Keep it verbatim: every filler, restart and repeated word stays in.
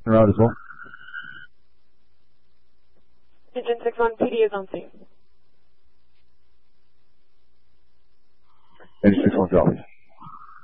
route as well. Engine six one, P D is on scene. Engine six one, copy.